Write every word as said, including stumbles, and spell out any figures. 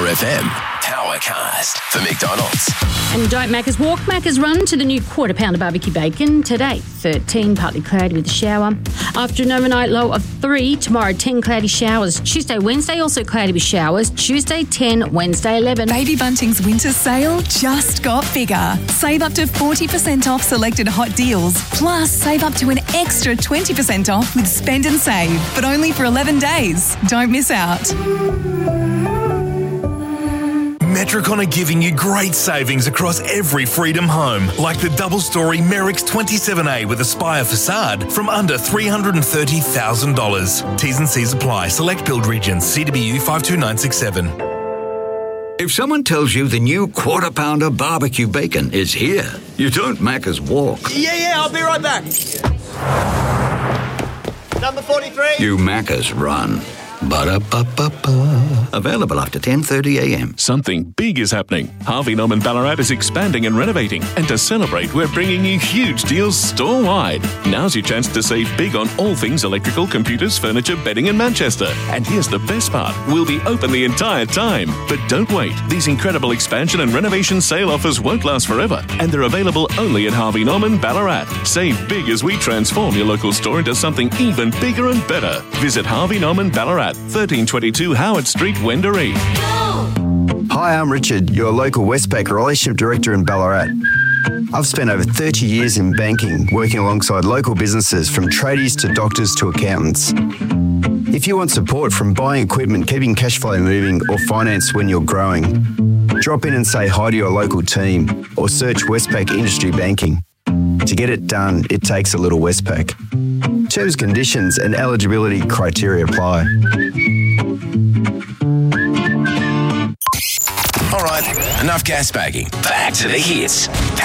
F M Powercast for McDonald's. And don't Macca's walk, Macca's run to the new quarter pounder barbecue bacon. Today, thirteen, partly cloudy with a shower. After an overnight low of three, tomorrow ten cloudy showers. Tuesday, Wednesday also cloudy with showers. Tuesday ten, Wednesday eleven. Baby Bunting's winter sale just got bigger. Save up to forty percent off selected hot deals. Plus, save up to an extra twenty percent off with Spend and Save, but only for eleven days. Don't miss out. Metricon are giving you great savings across every Freedom home, like the double-storey Merrick's twenty-seven A with Aspire facade from under three hundred thirty thousand dollars. T's and C's apply. Select build regions. C W U five two nine six seven. If someone tells you the new Quarter Pounder barbecue bacon is here, you don't Macca's walk. Yeah, yeah, I'll be right back. Number forty-three. You Macca's run. Ba-da-ba-ba-ba. Available after ten thirty a m. Something big is happening. Harvey Norman Ballarat is expanding and renovating. And to celebrate, we're bringing you huge deals store-wide. Now's your chance to save big on all things electrical, computers, furniture, bedding and Manchester. And here's the best part. We'll be open the entire time. But don't wait. These incredible expansion and renovation sale offers won't last forever. And they're available only at Harvey Norman Ballarat. Save big as we transform your local store into something even bigger and better. Visit Harvey Norman Ballarat, thirteen twenty-two Howard Street, Wendouree. Hi, I'm Richard, your local Westpac Relationship Director in Ballarat. I've spent over thirty years in banking, working alongside local businesses from tradies to doctors to accountants. If you want support from buying equipment, keeping cash flow moving, or finance when you're growing, drop in and say hi to your local team or search Westpac Industry Banking. To get it done, it takes a little Westpac. Terms, conditions and eligibility criteria apply. All right, enough gas bagging. Back to the hits.